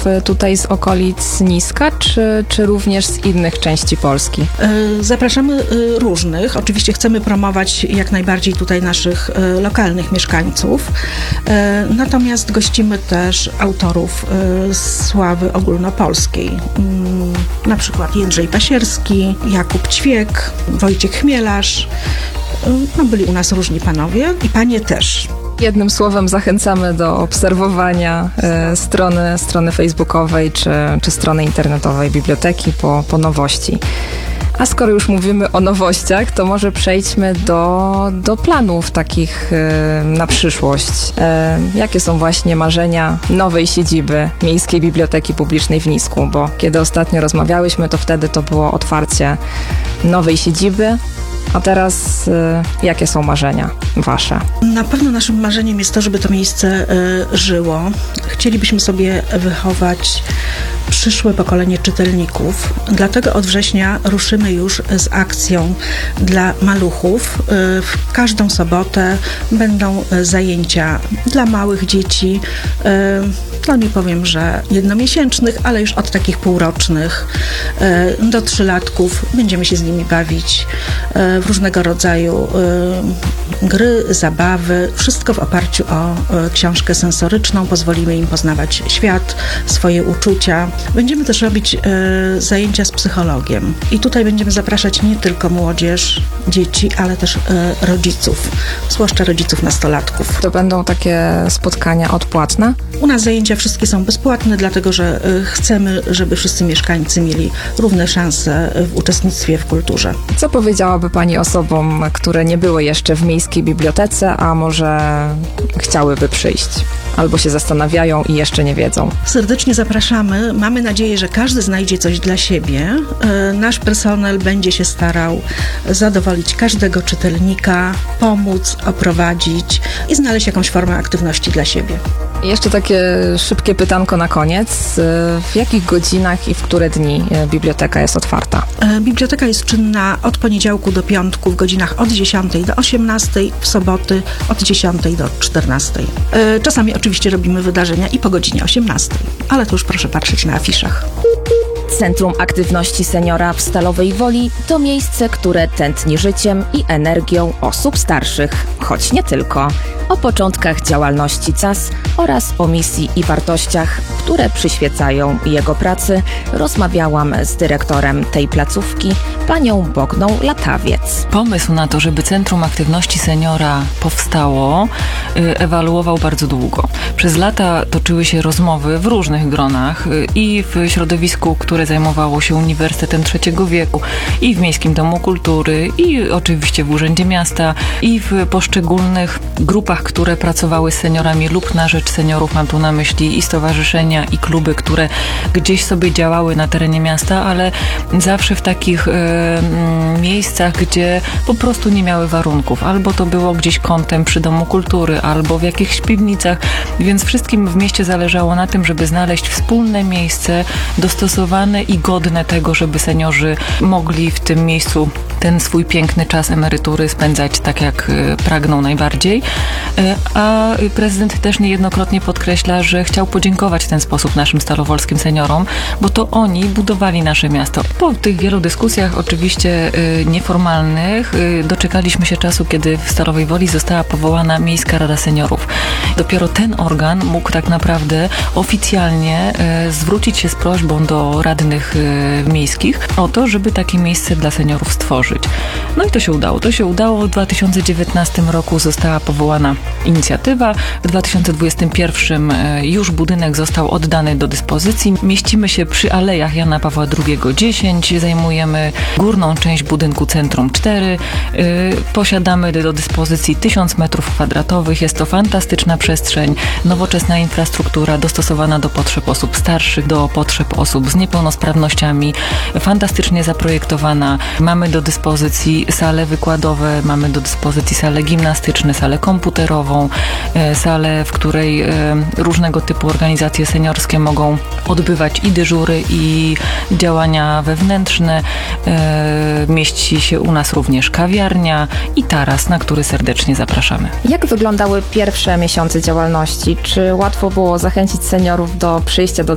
tutaj z okolic Niska, czy również z innych części Polski? Zapraszamy różnych. Oczywiście chcemy promować jak najbardziej tutaj naszych lokalnych mieszkańców. Natomiast gościmy też autorów sławy ogólnopolskiej. Na przykład Jędrzej Pasierski, Jakub Ćwiek, Wojciech Chmielarz. Byli u nas różni panowie i panie też. Jednym słowem zachęcamy do obserwowania strony facebookowej czy strony internetowej biblioteki po nowości. A skoro już mówimy o nowościach, to może przejdźmy do planów takich na przyszłość. Jakie są właśnie marzenia nowej siedziby Miejskiej Biblioteki Publicznej w Nisku? Bo kiedy ostatnio rozmawiałyśmy, to wtedy to było otwarcie nowej siedziby. A teraz jakie są marzenia wasze? Na pewno naszym marzeniem jest to, żeby to miejsce żyło. Chcielibyśmy sobie wychować przyszłe pokolenie czytelników. Dlatego od września ruszymy już z akcją dla maluchów. W każdą sobotę będą zajęcia dla małych dzieci. Nie powiem, że jednomiesięcznych, ale już od takich półrocznych do 3-latków. Będziemy się z nimi bawić w różnego rodzaju gry, zabawy. Wszystko w oparciu o książkę sensoryczną. Pozwolimy im poznawać świat, swoje uczucia. Będziemy też robić zajęcia z psychologiem. I tutaj będziemy zapraszać nie tylko młodzież, dzieci, ale też rodziców, zwłaszcza rodziców nastolatków. To będą takie spotkania odpłatne? U nas zajęcia wszystkie są bezpłatne, dlatego że chcemy, żeby wszyscy mieszkańcy mieli równe szanse w uczestnictwie w kulturze. Co powiedziałaby Pani osobom, które nie były jeszcze w Miejskiej Bibliotece, a może chciałyby przyjść? Albo się zastanawiają i jeszcze nie wiedzą. Serdecznie zapraszamy. Mamy nadzieję, że każdy znajdzie coś dla siebie. Nasz personel będzie się starał zadowolić każdego czytelnika, pomóc, oprowadzić i znaleźć jakąś formę aktywności dla siebie. Jeszcze takie szybkie pytanko na koniec. W jakich godzinach i w które dni biblioteka jest otwarta? Biblioteka jest czynna od poniedziałku do piątku w godzinach od 10 do 18, w soboty od 10 do 14. Czasami oczywiście robimy wydarzenia i po godzinie 18, ale to już proszę patrzeć na afiszach. Centrum Aktywności Seniora w Stalowej Woli to miejsce, które tętni życiem i energią osób starszych, choć nie tylko. O początkach działalności CAS oraz o misji i wartościach, które przyświecają jego pracy, rozmawiałam z dyrektorem tej placówki, panią Bogną Latawiec. Pomysł na to, żeby Centrum Aktywności Seniora powstało, ewaluował bardzo długo. Przez lata toczyły się rozmowy w różnych gronach i w środowisku, które zajmowało się Uniwersytetem Trzeciego Wieku, i w Miejskim Domu Kultury, i oczywiście w Urzędzie Miasta, i w poszczególnych grupach, które pracowały z seniorami lub na rzecz seniorów. Mam tu na myśli i stowarzyszenia, i kluby, które gdzieś sobie działały na terenie miasta, ale zawsze w takich miejscach, gdzie po prostu nie miały warunków. Albo to było gdzieś kątem przy Domu Kultury, albo w jakichś piwnicach, więc wszystkim w mieście zależało na tym, żeby znaleźć wspólne miejsce dostosowane i godne tego, żeby seniorzy mogli w tym miejscu ten swój piękny czas emerytury spędzać tak, jak pragną najbardziej. A prezydent też niejednokrotnie podkreśla, że chciał podziękować w ten sposób naszym stalowolskim seniorom, bo to oni budowali nasze miasto. Po tych wielu dyskusjach, oczywiście nieformalnych, doczekaliśmy się czasu, kiedy w Stalowej Woli została powołana Miejska Rada Seniorów. Dopiero ten organ mógł tak naprawdę oficjalnie zwrócić się z prośbą do radnych miejskich o to, żeby takie miejsce dla seniorów stworzyć. No i to się udało. To się udało. W 2019 roku została powołana inicjatywa. W 2021 już budynek został oddany do dyspozycji. Mieścimy się przy Alejach Jana Pawła II 10. Zajmujemy górną część budynku Centrum 4. Posiadamy do dyspozycji 1000 m2. Jest to fantastyczna przestrzeń, nowoczesna infrastruktura dostosowana do potrzeb osób starszych, do potrzeb osób z niepełnosprawnościami. Fantastycznie zaprojektowana. Mamy do dyspozycji sale wykładowe, mamy do dyspozycji sale gimnastyczne, salę komputerową, salę, w której różnego typu organizacje seniorskie mogą odbywać i dyżury, i działania wewnętrzne. Mieści się u nas również kawiarnia i taras, na który serdecznie zapraszamy. Jak wyglądały pierwsze miesiące działalności? Czy łatwo było zachęcić seniorów do przyjścia do